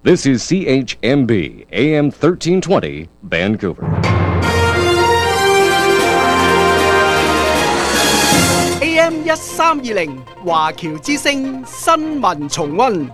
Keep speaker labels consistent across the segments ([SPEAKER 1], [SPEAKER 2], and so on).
[SPEAKER 1] This is CHMB AM 1320 Vancouver.
[SPEAKER 2] AM 1320華僑之聲新聞重溫。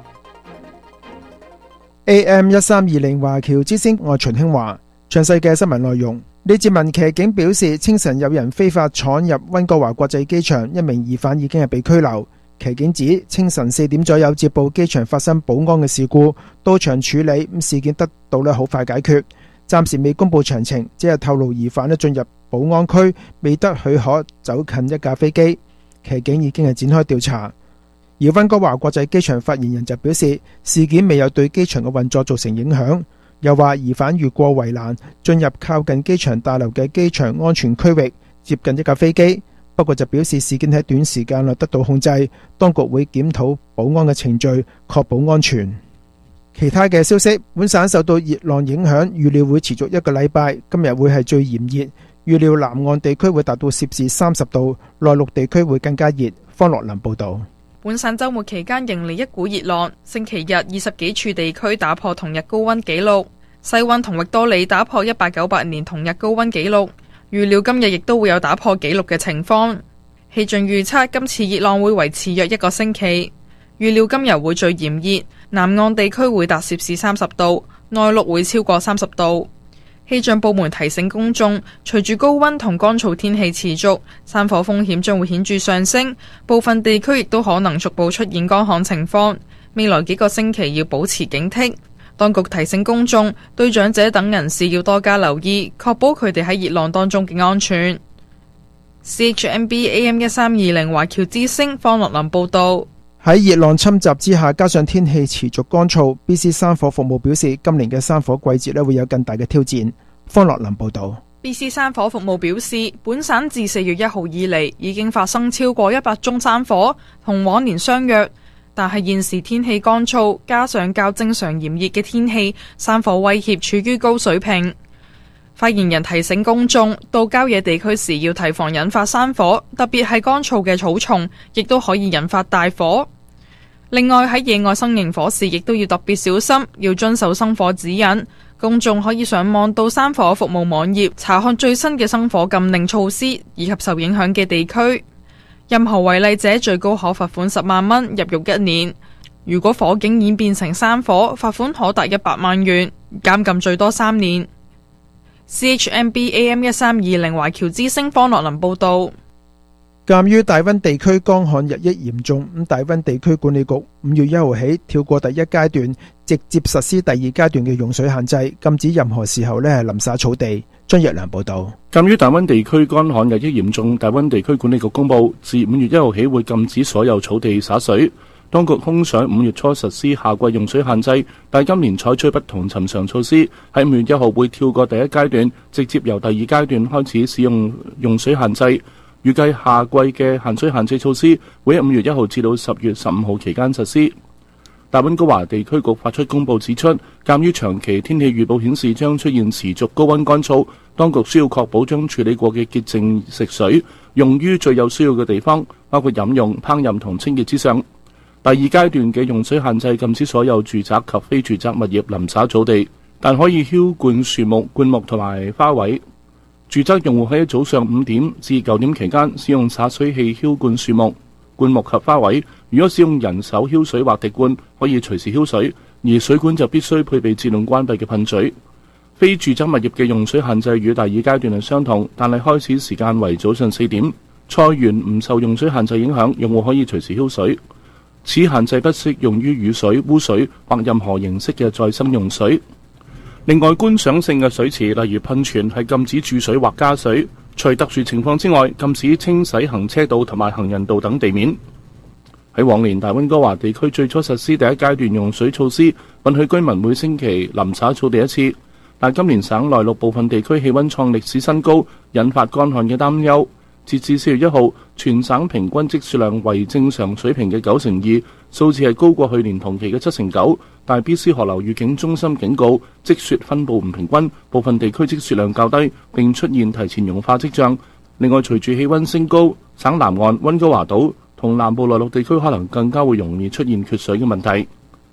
[SPEAKER 3] AM 1320華僑之聲，我係秦興華。詳細嘅新聞內容。李志文騎警表示，清晨有人非法闖入溫哥華國際機場，一名疑犯已經係被拘留。騎警指清晨4點左右接報機場發生保安嘅事故，到場處理，事件得到好快解決。暫時未公布詳情，只係透露疑犯進入保安區未得許可走近一架飛機。騎警已經係展開調查。而溫哥華國際機場發言人就表示，事件未有對機場嘅運作造成影響，又話疑犯越過圍欄進入靠近機場大樓嘅機場安全區域，接近一架飛機。不過就表示事件喺短時間內得到控制，當局會檢討保安嘅程序，確保安全。其他嘅消息，本省受到熱浪影響，預料會持續1個禮拜。今日會係最炎熱，預料南岸地區會達到攝氏30度，內陸地區會更加熱。方樂林報道。
[SPEAKER 4] 本省週末期間迎嚟一股熱浪，星期日20幾處地區打破同日高溫紀錄，西溫同域多利打破1898年同日高溫紀錄。預料今日亦都會有打破紀錄嘅情況。氣象預測今次熱浪會維持約1個星期。預料今日會最炎熱，南岸地區會達攝氏30度，內陸會超過30度。氣象部門提醒公眾，隨住高溫同乾燥天氣持續，山火風險將會顯著上升，部分地區亦都可能逐步出現乾旱情況。未來幾個星期要保持警惕。當局提醒公眾，對長者等人士要多加留意，確保佢哋喺熱浪當中嘅安全。CHMB AM 1320華僑之聲方樂林報道。
[SPEAKER 3] 喺熱浪侵襲之下，加上天氣持續乾燥， BC 山火服務表示，今年嘅山火季節會有更大嘅挑戰。方樂林報道。
[SPEAKER 4] BC 山火服務表示，本省自4月1號以嚟已經發生超過100宗山火，同往年相若。但係現時天氣乾燥，加上較正常炎熱嘅天氣，山火威脅處於高水平。發言人提醒公眾，到郊野地區時要提防引發山火，特別係乾燥嘅草叢，亦都可以引發大火。另外喺野外生營火時，亦都要特別小心，要遵守生火指引。公眾可以上網到山火服務網頁查看最新嘅生火禁令措施，以及受影響嘅地區。任何違例者最高可罰款10萬蚊，入獄1年。如果火警演變成山火，罰款可達100萬元，監禁最多3年。CHMB AM 1320華僑之聲方樂林報道。鑑於大溫地區乾旱日益嚴重，大溫地區管理局5月1號起跳過第1階段，直接實施第2階段嘅用水限制，禁止任何時候淋灑草地。張若良報道。鑑於大溫地區乾旱日益嚴重，大溫地區管理局公佈，自5月1號起會禁止所有草地灑水。當局空想5月初實施夏季用水限制，但今年採取不同尋常措施，喺5月1號會跳過第1階段，直接由第2階段開始使用用水限制。預計夏季嘅限水限制措施會喺5月1號至到10月15號期間實施。大溫哥華地區局發出公佈指出，鑑於長期天氣預報顯示將出現持續高溫乾燥，當局需要確保將處理過嘅潔淨食水用於最有需要嘅地方，包括飲用、烹飪同清潔之上。第2階段嘅用水限制禁止所有住宅及非住宅物業淋灑草地，但可以澆灌樹木、灌木同埋花卉。住宅用戶喺早上5點至9點期間使用灑水器澆灌樹木、灌木及花卉。如果使用人手澆水或滴灌，可以隨時澆水，而水管就必須配備自動關閉嘅噴嘴。非住宅物業嘅用水限制與第2階段係相同，但係開始時間為早上4點。菜園唔受用水限制影響，用戶可以隨時澆水。此限制不適用於雨水、污水或任何形式嘅再生用水。另外，觀賞性嘅水池，例如噴泉，係禁止注水或加水。除特殊情況之外，禁止清洗行車道同埋行人道等地面。喺往年大溫哥華地區最初實施第1階段用水措施，允許居民每星期淋灑草地1次，但今年省內陸部分地區氣溫創歷史新高，引發乾旱嘅擔憂。截至4月1號，全省平均積雪量為正常水平嘅92%，數字係高過去年同期嘅79%。但 BC 河流預警中心警告，積雪分佈唔平均，部分地區積雪量較低，並出現提前融化跡象。另外，隨住氣溫升高，省南岸溫哥華島同南部內陸地區可能更加會容易出現缺水嘅問題。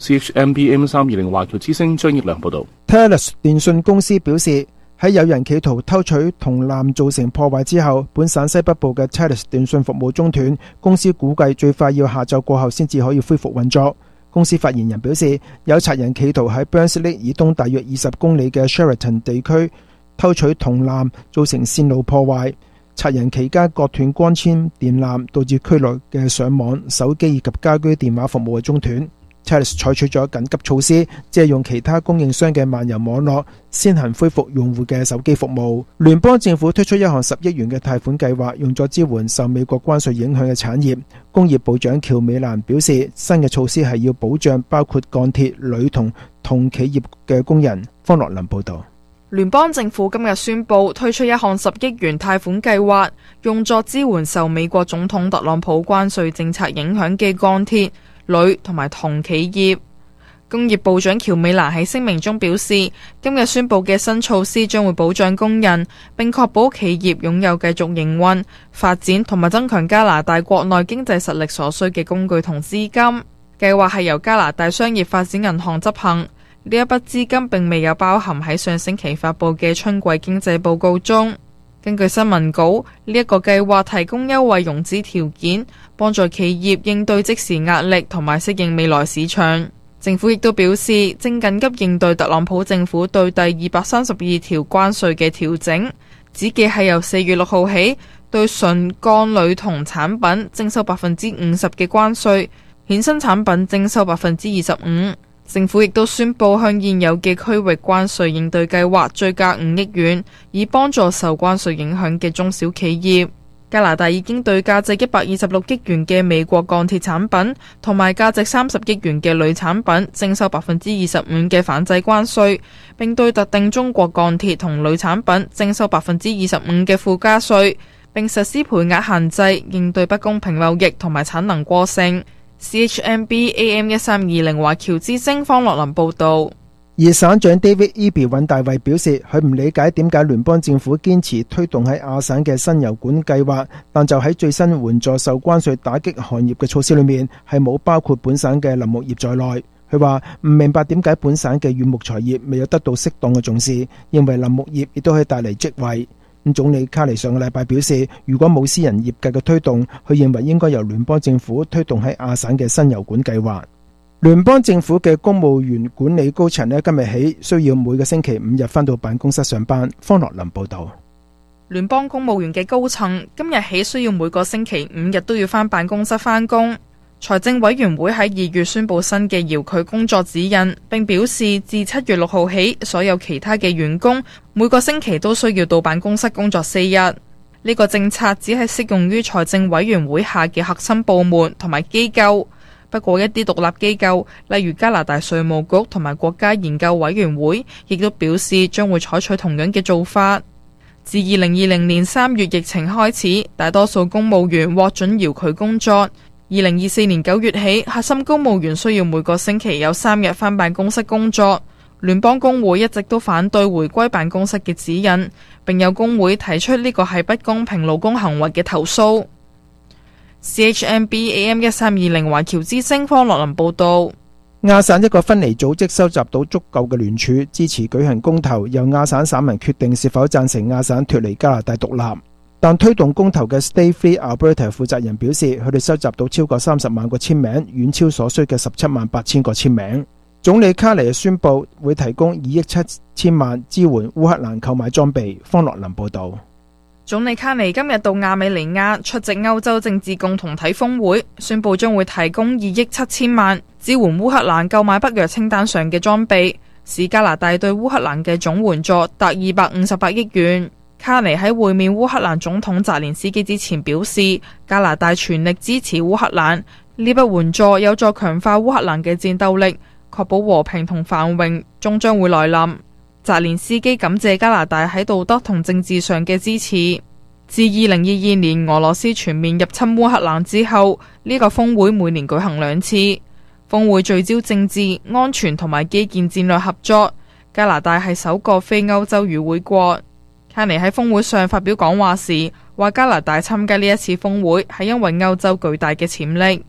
[SPEAKER 5] CHMB AM320 華僑之聲張益良報道。
[SPEAKER 3] Thales 電訊公司表示，喺有人企圖偷取銅纜造成破壞之後，本省西北部嘅 Thales 電訊服務中斷，公司估計最快要下晝過後先至可以恢復運作。公司發言人表示，有賊人企圖喺 Burnsley 以東大約20公里嘅 Sheraton 地區偷取銅纜，造成線路破壞。賊人期間割斷光纖電纜，導致區內嘅上網、手機以及家居電話服務嘅中斷。Thales 採取咗緊急措施，借用其他供應商嘅漫遊網絡，先行恢復用戶嘅手機服務。聯邦政府推出一項10億元嘅貸款計劃，用作支援受美國關稅影響嘅產業。工業部長喬美蘭表示，新嘅措施係要保障包括鋼鐵、鋁同銅企業嘅工人。方樂林報導。
[SPEAKER 4] 聯邦政府今日宣布推出一項10億元貸款計劃，用作支援受美國總統特朗普關稅政策影響嘅鋼鐵、鋁同埋銅企業。工業部長喬美蘭喺聲明中表示，今日宣布嘅新措施將會保障工人，並確保企業擁有繼續營運、發展同埋增強加拿大國內經濟實力所需嘅工具同資金。計劃係由加拿大商業發展銀行執行。呢一筆資金並未有包含喺上星期發布嘅春季經濟報告中。根據新聞稿，呢一個計劃提供優惠融資條件，幫助企業應對即時壓力同埋適應未來市場。政府亦都表示，正緊急應對特朗普政府對第232條關稅嘅調整，指嘅係由4月6號起對純鋼鋁銅產品徵收50%嘅關稅，衍生產品徵收25%。政府亦都宣布向現有嘅區域關稅應對計劃追加5億元，以幫助受關稅影響嘅中小企業。加拿大已經對價值126億元嘅美國鋼鐵產品同埋價值30億元嘅鋁產品徵收25%嘅反制關稅，並對特定中國鋼鐵同鋁產品徵收25%嘅附加稅，並實施配額限制，應對不公平貿易同埋產能過剩。CHMB AM1320 華僑之聲方樂林報道。
[SPEAKER 3] 而省長 David Eby 尹大衛表示，佢唔理解點解聯邦政府堅持推動喺亞省嘅新油管計劃，但就喺最新援助受關稅打擊行業嘅措施裏面，係冇包括本省嘅林木業在內。佢話唔明白點解本省嘅軟木材業未有得到適當嘅重視，認為林木業亦都可以帶嚟職位。總理卡尼上個禮拜表示，如果冇私人業界嘅推動，佢認為應該由聯邦政府推動喺亞省嘅新油管計劃。聯邦政府嘅公務員管理高層今日起需要每個星期5日返到辦公室上班。方樂林報道。
[SPEAKER 4] 聯邦公務員嘅高層今日起需要每個星期5日都要返辦公室返工。財政委員會喺2月宣布新嘅遙距工作指引，並表示自7月6號起，所有其他嘅員工每個星期都需要到辦公室工作4日。呢個政策只係適用於財政委員會下嘅核心部門同埋機構。不過一啲獨立機構，例如加拿大稅務局同埋國家研究委員會，亦都表示將會採取同樣嘅做法。自2020年3月疫情開始，大多數公務員獲准遙距工作。2024年9月起，核心公務員需要每個星期有3日返辦公室工作。聯邦工會一直都反對回歸辦公室嘅指引，並有工會提出呢個係不公平勞工行為嘅投訴。CHMB AM1320 華僑之聲方樂林報道。
[SPEAKER 3] 亞省一個分離組織收集到足夠嘅聯署，支持舉行公投，由亞省省民決定是否贊成亞省脫離加拿大獨立。但推動公投嘅 Stay Free Alberta 負責人表示，佢哋收集到超過30萬個簽名，遠超所需嘅17萬8千個簽名。總理卡尼宣布會提供2億7千萬支援烏克蘭購買裝備。方樂林報道。
[SPEAKER 4] 總理卡尼今日到亞美尼亞出席歐洲政治共同體峰會，宣布將會提供2億7千萬支援烏克蘭購買北約清單上嘅裝備，使加拿大對烏克蘭嘅總援助達258億元。卡尼喺會面烏克蘭總統澤連斯基之前表示，加拿大全力支持烏克蘭，呢筆援助有助強化烏克蘭嘅戰鬥力，確保和平同繁榮終將會來臨。澤連斯基感謝加拿大喺道德同政治上嘅支持。自2022年俄羅斯全面入侵烏克蘭之後，呢個峰會每年舉行2次。峰會聚焦政治、安全同埋基建戰略合作。加拿大係首個非歐洲與會國。卡尼喺峰會上發表講話時，話加拿大參加呢一次峰會係因為歐洲巨大嘅潛力。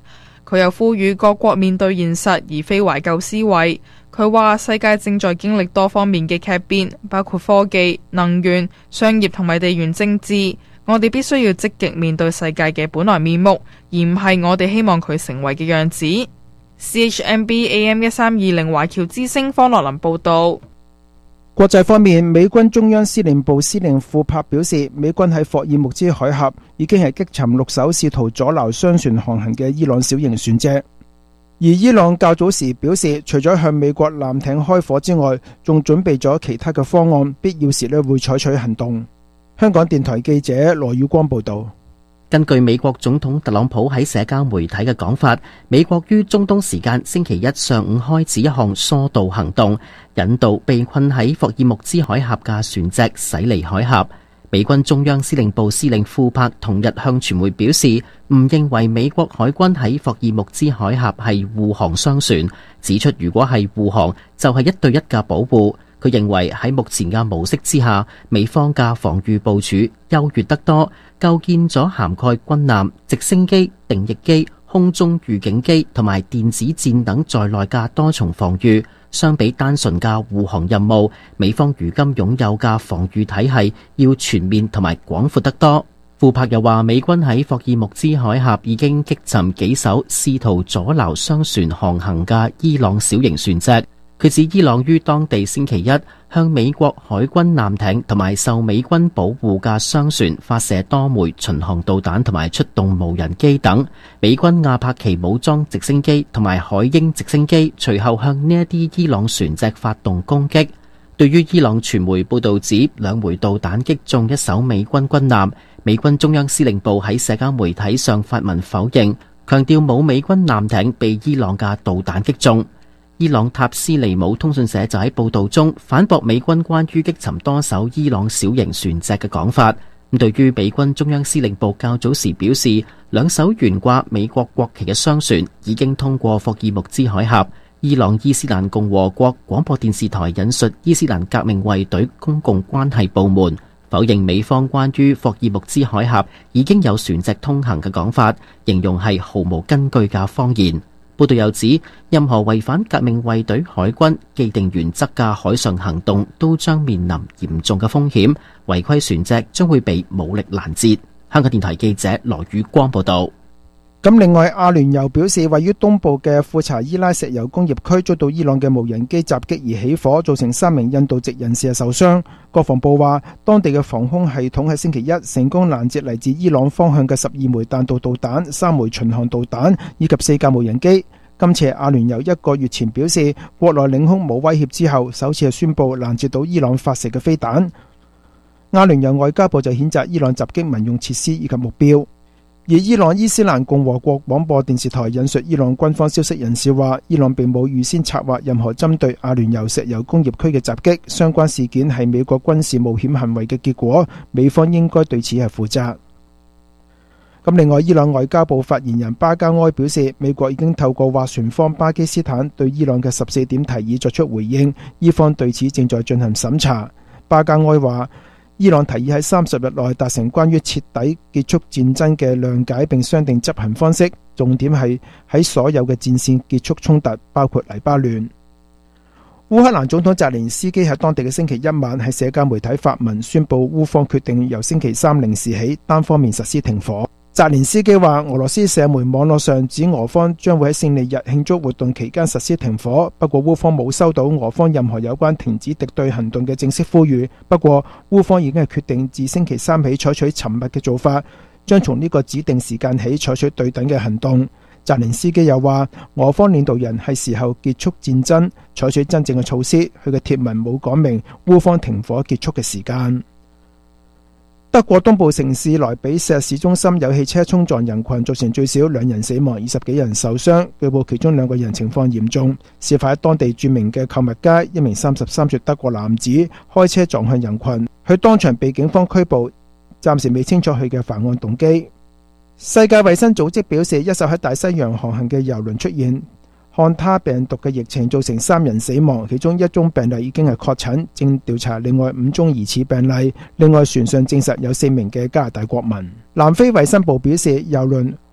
[SPEAKER 4] 佢又呼籲各國面對現實而非懷舊思維。佢話世界正在經歷多方面嘅劇變，包括科技、能源、商業同埋地緣政治。我哋必須要積極面對世界嘅本來面目，而唔係我哋希望佢成為嘅樣子。CHMB AM 1320華僑之聲方樂林報道。
[SPEAKER 3] 國際方面，美軍中央司令部司令庫珀表示，美軍喺霍爾木茲海峽已經係擊沉6艘試圖阻撓商船航行嘅伊朗小型船隻。而伊朗較早時表示，除咗向美國艦艇開火之外，仲準備咗其他嘅方案，必要時會採取行動。香港電台記者羅宇光報道。
[SPEAKER 6] 根據美國總統特朗普喺社交媒體嘅講法，美國於中東時間星期一上午開始一項疏導行動，引導被困喺霍爾木茲海峽嘅船隻駛離海峽。美軍中央司令部司令庫珀同日向傳媒表示，唔認為美國海軍喺霍爾木茲海峽係護航商船，指出如果係護航，就係1對1嘅保護。佢認為喺目前嘅模式之下，美方嘅防禦部署優越得多，構建咗涵蓋軍艦、直升機、定翼機、空中預警機同埋電子戰等在內嘅多重防禦。相比單純嘅護航任務，美方如今擁有嘅防禦體系要全面同埋廣闊得多。庫珀又話，美軍喺霍爾木茲海峽已經擊沉幾艘試圖阻撓商船航行嘅伊朗小型船隻。佢指伊朗於當地星期一向美國海軍艦艇同埋受美軍保護嘅商船發射多枚巡航導彈同埋出動無人機等。美軍亞帕奇武裝直升機同埋海鷹直升機隨後向呢一啲伊朗船隻發動攻擊。對於伊朗傳媒報導指2枚導彈擊中一艘美軍軍艦，美軍中央司令部喺社交媒體上發文否認，強調冇美軍艦艇被伊朗嘅導彈擊中。伊朗塔斯尼姆通訊社就喺報導中反駁美軍關於擊沉多艘伊朗小型船隻嘅講法。對於美軍中央司令部較早時表示，2艘懸掛美國國旗嘅商船已經通過霍爾木茲海峽。伊朗伊斯蘭共和國廣播電視台引述伊斯蘭革命衛隊公共關係部門否認美方關於霍爾木茲海峽已經有船隻通行嘅講法，形容係毫無根據嘅謊言。報道又指，任何違反革命衛隊海軍既定原則嘅海上行動都將面臨嚴重嘅風險，違規船隻將會被武力攔截。香港電台記者羅宇光報道。
[SPEAKER 3] 咁另外，阿聯酋表示，位於東部嘅庫查伊拉石油工業區遭到伊朗嘅無人機襲擊而起火，造成3名印度籍人士受傷。國防部話，當地嘅防空系統喺星期一成功攔截嚟自伊朗方向嘅12枚彈道導彈、3枚巡航導彈以及4架無人機。今次係阿聯酋1個月前表示國內領空冇威脅之後，首次係宣布攔截到伊朗發射嘅飛彈。阿聯酋外交部就譴責伊朗襲擊民用設施以及目標。而伊朗伊斯蘭共和國廣播電視台引述伊朗軍方消息人士話，伊朗並冇預先策劃任何針對阿聯酋石油工業區嘅襲擊，相關事件係美國軍事冒險行為嘅結果，美方應該對此係負責。咁另外，伊朗外交部發言人巴加埃表示，美國已經透過斡旋方巴基斯坦對伊朗嘅14點提議作出回應，伊方對此正在進行審查。巴加埃話，伊朗提議喺30日內達成關於徹底結束戰爭嘅諒解並商定執行方式，重點係喺所有嘅戰線結束衝突，包括黎巴嫩。烏克蘭總統澤連斯基喺當地嘅星期一晚喺社交媒體發文宣布，烏方決定由星期3零時起單方面實施停火。澤連斯基話，俄羅斯社媒網絡上指俄方將會喺勝利日慶祝活動期間實施停火，不過烏方冇收到俄方任何有關停止敵對行動嘅正式呼籲。不過烏方已經係決定自星期3起採取沉默嘅做法，將從呢個指定時間起採取對等嘅行動。澤連斯基又話，俄方領導人係時候結束戰爭，採取真正嘅措施。佢嘅貼文冇講明烏方停火結束嘅時間。德國東部城市萊比錫市中心有汽車衝撞人群，造成最少2人死亡，20幾人受傷，據報其中2個人情況嚴重。事發喺當地著名嘅購物街，一名33歲德國男子開車撞向人群，佢當場被警方拘捕，暫時未清楚佢嘅犯案動機。世界衛生組織表示，一艘喺大西洋航行嘅郵輪出現漢他病毒嘅疫情，造成3人死亡，其中1宗病例已經係確診，正調查另外5宗疑似病例。另外，船上證實有4名嘅加拿大國民。南非衛生部表示，郵輪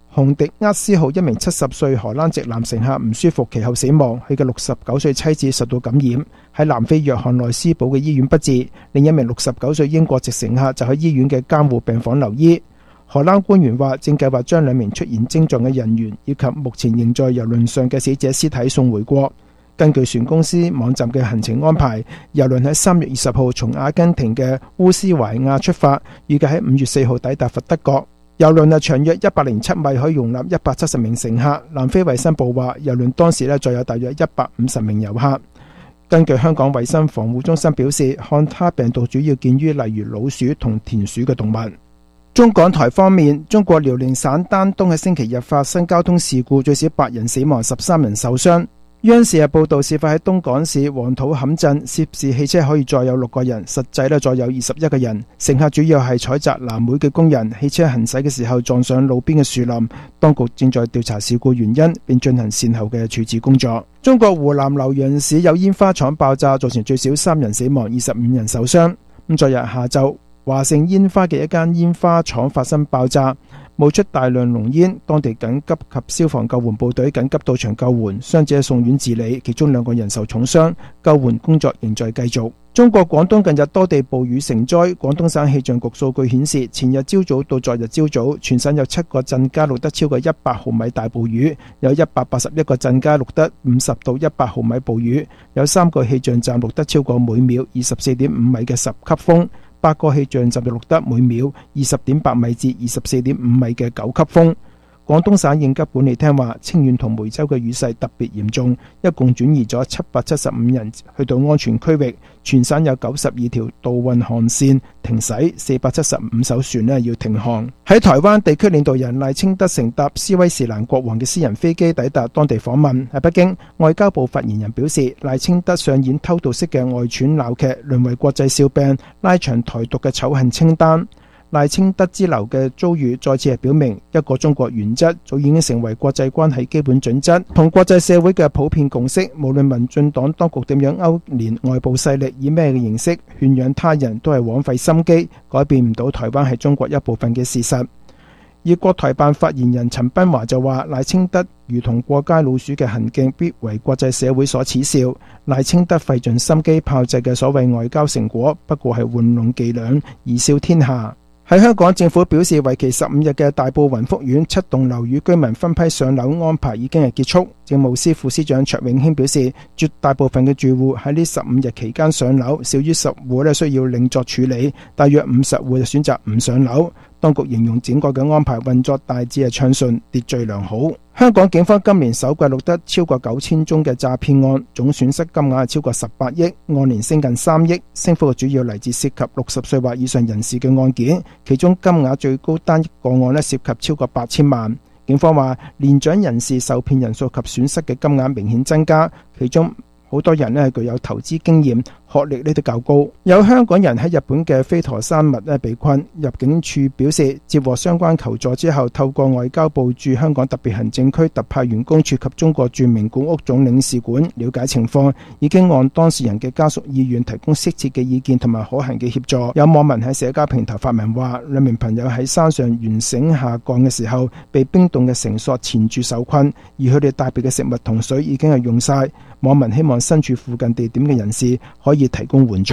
[SPEAKER 3] 洪迪厄斯號一名70歲荷蘭籍男乘客唔舒服，其後死亡。佢嘅69歲妻子受到感染，喺南非約翰內斯堡嘅醫院不治。另一名69歲英國籍乘客就喺醫院嘅監護病房留醫。荷蘭官員話，正計劃將2名出現症狀嘅人員以及目前仍在郵輪上嘅死者屍體送回國。根據船公司網站嘅行程安排，郵輪喺3月20號從阿根廷嘅烏斯懷亞出發，預計喺5月4號抵達佛得角。郵輪長約107米，可以容納170名乘客。南非衛生部話，郵輪當時載有大約150名遊客。根據香港衛生防護中心表示，漢他病毒主要見於例如老鼠同田鼠嘅動物。中港台方面，中國遼寧省丹東喺星期日發生交通事故，最少8人死亡，13人受傷。央視報道，事發喺東莞市黃土坎鎮，涉事汽車可以載有6個人，實際載有21個人。乘客主要係採摘藍莓嘅工人。汽車行駛嘅時候撞上路邊嘅樹林，當局正在調查事故原因，並進行善後嘅處置工作。中國湖南瀏陽市有煙花廠爆炸，造成最少3人死亡，25人受傷。昨日下晝，華盛煙花嘅一間煙花廠發生爆炸，冒出大量濃煙，當地緊急及消防救援部隊緊急到場救援，傷者送院治理，其中2個人受重傷，救援工作仍在繼續。中國廣東近日多地暴雨成災，廣東省氣象局數據顯示，前日朝早到昨日朝早，全省有7個鎮家錄得超過100毫米大暴雨，有181個鎮家錄得50到100毫米暴雨，有3個氣象站錄得超過每秒24.5米嘅10級風。8個氣象站就錄得每秒20.8米至24.5米嘅9級風。廣東省應急管理廳話，清遠同梅州嘅雨勢特別嚴重，一共轉移咗775人去到安全區域。全省有92條渡運航線停駛，475艘船要停航。喺台灣，地區領導人賴清德乘搭斯威士蘭國王嘅私人飛機抵達當地訪問。喺北京，外交部發言人表示，賴清德上演偷渡式嘅外傳鬧劇，淪為國際笑柄，拉長台獨嘅醜恨清單。賴清德之流嘅遭遇再次係表明，一個中國原則早已經成為國際關係基本準則同國際社會嘅普遍共識。無論民進黨當局點樣勾連外部勢力，以咩嘅形式勸養他人，都係枉費心機，改變唔到台灣係中國一部分嘅事實。而國台辦發言人陳斌華就話，賴清德如同過街老鼠嘅行徑必為國際社會所恥笑。賴清德費盡心機炮製嘅所謂外交成果，不過係玩弄伎倆，貽笑天下。喺香港，政府表示為期15日嘅大埔雲福苑7棟樓宇居民分批上樓安排已經係結束。政務司副司長卓永興表示，絕大部分嘅住戶喺呢15日期間上樓，少於10戶需要另作處理，大約50戶選擇唔上樓。當局形容整個嘅安排運作大致係暢順，秩序良好。香港警方今年首季錄得超過9000宗嘅詐騙案，總損失金額係超過18億，按年升近3億，升幅主要嚟自涉及60歲或以上人士嘅案件，其中金額最高單一個案涉及超過8000萬。警方話，年長人士受騙人數及損失嘅金額明顯增加，其中好多人係具有投資經驗，學歷呢都較高。有香港人喺日本嘅飛陀山脈被困，入境處表示接獲相關求助之後，透過外交部駐香港特別行政區特派員公署及中國駐名古屋總領事館了解情況，已經按當事人嘅家屬意願提供適切嘅意見同埋可行嘅協助。有網民喺社交平台發文話，2名朋友喺山上沿繩下降嘅時候，被冰凍嘅繩索纏住受困，而佢哋帶備嘅食物同水已經係用晒。網民希望身處附近地點嘅人士可以提供援助。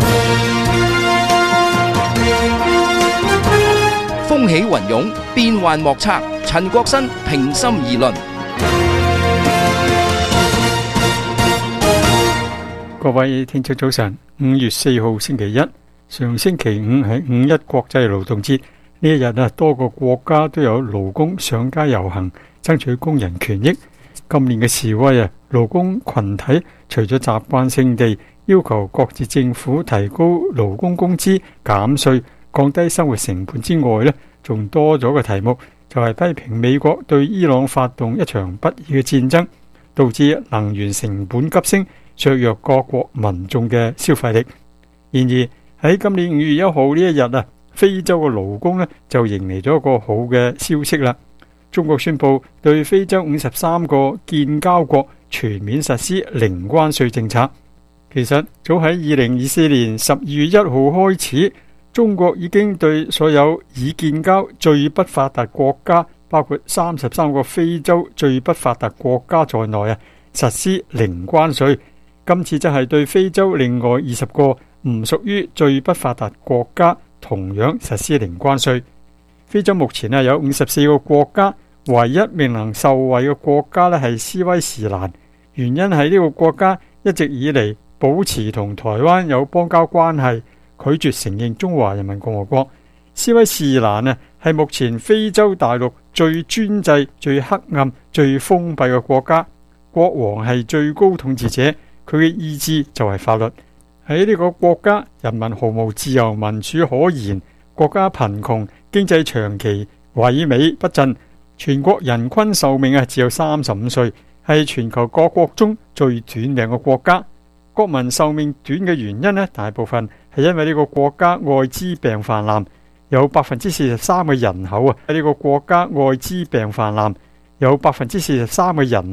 [SPEAKER 7] 風起雲湧，變幻莫測。陳國新平心而論。
[SPEAKER 8] 各位聽眾早晨，5月4號星期一，上星期5係5一國際勞動節。呢一日多個國家都有勞工上街遊行，爭取工人權益。今年嘅示威勞工群體除咗習慣性地要求各自政府提高勞工工資、減稅、降低生活成本之外，仲多咗個題目，就係批評美國對伊朗發動一場不義嘅戰爭，導致能源成本急升，削弱各國民眾嘅消費力。然而喺今年5月1號呢一日非洲嘅勞工就迎嚟咗一個好嘅消息啦。中國宣布對非洲53個建交國全面實施零關稅政策。其實早喺2024年12月1號開始，中國已經對所有已建交最不發達國家包括33個非洲最不發達國家在內實施零關稅。今次則係對非洲另外20個唔屬於最不發達國家同樣實施零關稅。非洲目前有54個國家，唯一未能受惠嘅國家係斯威士蘭，原因係呢個國家一直以嚟保持同台灣有邦交關係，拒絕承認中華人民共和國。斯威士蘭係目前非洲大陸最專制、最黑暗、最封閉嘅國家，國王係最高統治者，佢嘅意志就係法律。喺呢個國家，人民毫無自由民主可言，國家貧窮，經濟長期萎靡不振，全國人均壽命只有35歲，係全球各國中最短命嘅國家。國民壽命短嘅原因大部分係因為呢個國家艾滋病泛濫，有43%嘅人口喺呢個國家艾滋病泛濫，有43%嘅人